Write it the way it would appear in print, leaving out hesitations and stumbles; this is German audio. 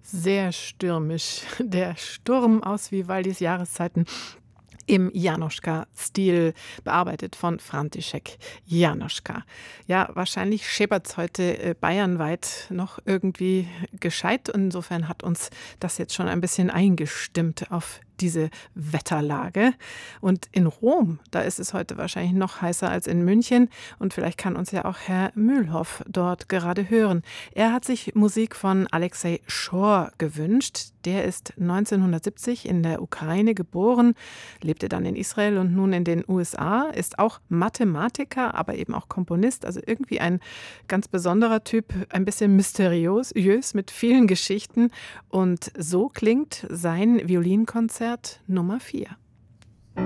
Sehr stürmisch. Der Sturm aus Vivaldis Jahreszeiten im Janoschka-Stil, bearbeitet von František Janoschka. Ja, wahrscheinlich scheppert's heute bayernweit noch irgendwie gescheit. Insofern hat uns das jetzt schon ein bisschen eingestimmt auf diese Wetterlage. Und in Rom, da ist es heute wahrscheinlich noch heißer als in München. Und vielleicht kann uns ja auch Herr Mühlhoff dort gerade hören. Er hat sich Musik von Alexei Schor gewünscht. Der ist 1970 in der Ukraine geboren, lebte dann in Israel und nun in den USA, ist auch Mathematiker, aber eben auch Komponist, also irgendwie ein ganz besonderer Typ, ein bisschen mysteriös mit vielen Geschichten. Und so klingt sein Violinkonzert Nummer 4.